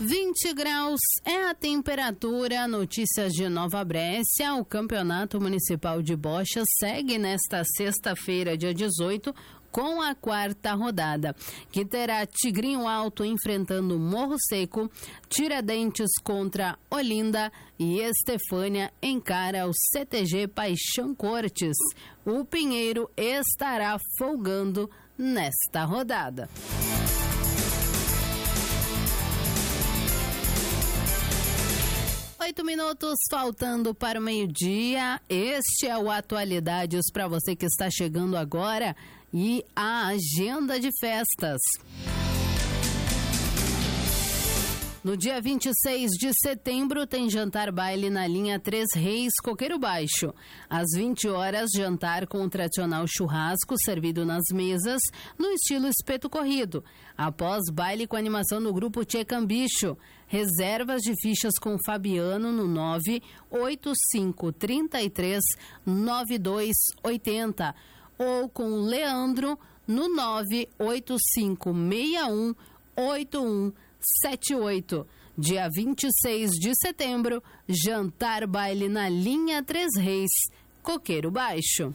20 graus é a temperatura. Notícias de Nova Brécia. O Campeonato Municipal de Bocha segue nesta sexta-feira, dia 18, com a quarta rodada, que terá Tigrinho Alto enfrentando Morro Seco, Tiradentes contra Olinda e Estefânia encara o CTG Paixão Cortes. O Pinheiro estará folgando nesta rodada. 8 minutos faltando para o meio-dia. Este é o Atualidades para você que está chegando agora e a agenda de festas. No dia 26 de setembro tem jantar baile na linha Três Reis, Coqueiro Baixo. Às 20 horas, jantar com o tradicional churrasco servido nas mesas, no estilo espeto corrido. Após, baile com animação no grupo Tchê Cambicho. Reservas de fichas com Fabiano no 985339280 ou com Leandro no 985618178. Dia 26 de setembro, jantar baile na linha Três Reis, Coqueiro Baixo.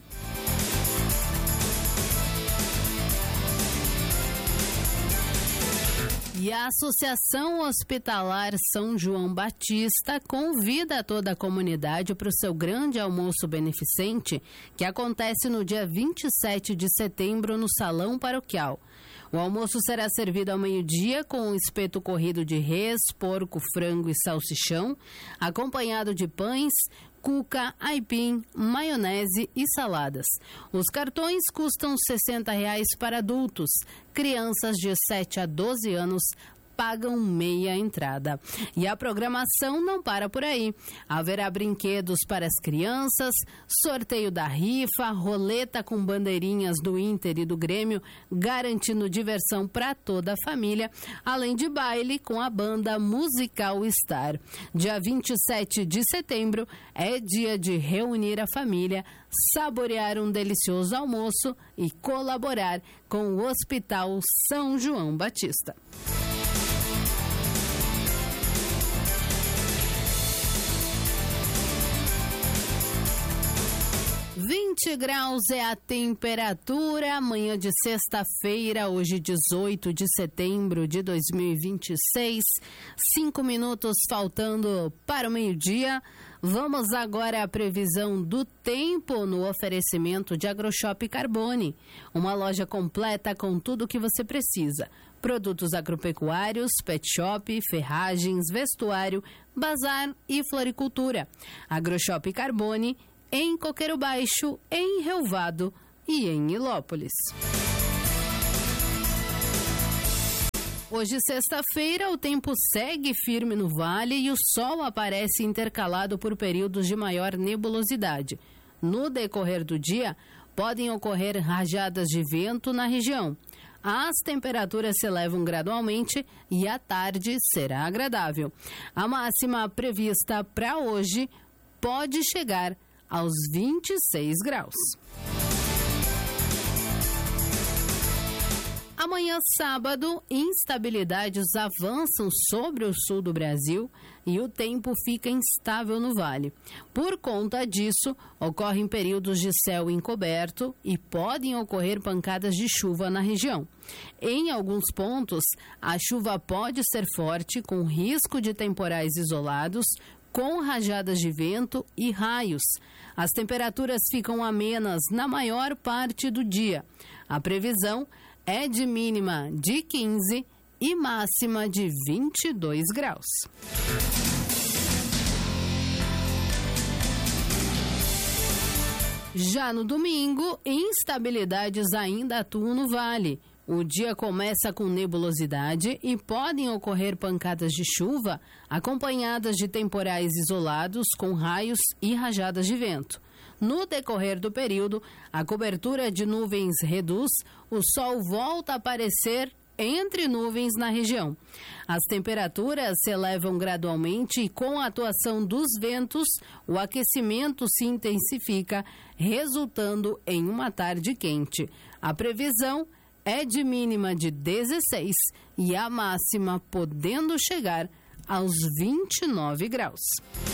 E a Associação Hospitalar São João Batista convida toda a comunidade para o seu grande almoço beneficente, que acontece no dia 27 de setembro no Salão Paroquial. O almoço será servido ao meio-dia com um espeto corrido de res, porco, frango e salsichão, acompanhado de pães, cuca, aipim, maionese e saladas. Os cartões custam R$60 para adultos. Crianças de 7 a 12 anos pagam meia entrada. E a programação não para por aí. Haverá brinquedos para as crianças, sorteio da rifa, roleta com bandeirinhas do Inter e do Grêmio, garantindo diversão para toda a família, além de baile com a banda musical Star. Dia 27 de setembro é dia de reunir a família, saborear um delicioso almoço e colaborar com o Hospital São João Batista. 20 graus é a temperatura, amanhã de sexta-feira, hoje 18 de setembro de 2026, 5 minutos faltando para o meio-dia. Vamos agora à previsão do tempo no oferecimento de AgroShop Carbone, uma loja completa com tudo o que você precisa. Produtos agropecuários, pet shop, ferragens, vestuário, bazar e floricultura. AgroShop Carbone, em Coqueiro Baixo, em Relvado e em Ilópolis. Hoje, sexta-feira, o tempo segue firme no vale e o sol aparece intercalado por períodos de maior nebulosidade. No decorrer do dia, podem ocorrer rajadas de vento na região. As temperaturas se elevam gradualmente e à tarde será agradável. A máxima prevista para hoje pode chegar aos 26 graus. Amanhã, sábado, instabilidades avançam sobre o sul do Brasil e o tempo fica instável no vale. Por conta disso, ocorrem períodos de céu encoberto e podem ocorrer pancadas de chuva na região. Em alguns pontos, a chuva pode ser forte, com risco de temporais isolados, com rajadas de vento e raios. As temperaturas ficam amenas na maior parte do dia. A previsão é de mínima de 15 e máxima de 22 graus. Já no domingo, instabilidades ainda atuam no vale. O dia começa com nebulosidade e podem ocorrer pancadas de chuva acompanhadas de temporais isolados com raios e rajadas de vento. No decorrer do período, a cobertura de nuvens reduz, o sol volta a aparecer entre nuvens na região. As temperaturas se elevam gradualmente e com a atuação dos ventos, o aquecimento se intensifica, resultando em uma tarde quente. A previsão é de mínima de 16 e a máxima podendo chegar aos 29 graus.